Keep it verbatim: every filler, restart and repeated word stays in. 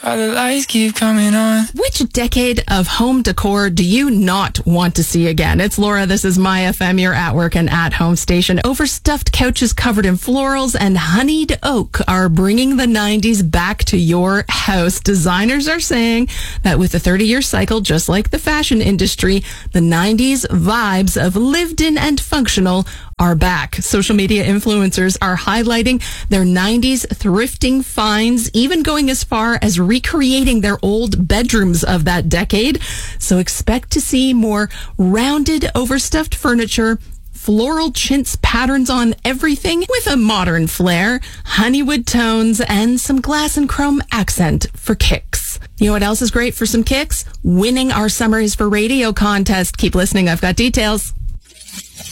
While the lights keep coming on. Which decade of home decor do you not want to see again? It's Laura. This is My F M, your at work and at home station. Overstuffed couches covered in florals and honeyed oak are bringing the nineties back to your house. Designers are saying that with a thirty-year cycle, just like the fashion industry, the nineties vibes of lived in and functional are back. Social media influencers are highlighting their nineties thrifting finds, even going as far as recreating their old bedrooms of that decade. So expect to see more rounded, overstuffed furniture, floral chintz patterns on everything with a modern flair, honeywood tones, and some glass and chrome accent for kicks. You know what else is great for some kicks? Winning our Summer is for Radio contest. Keep listening. I've got details.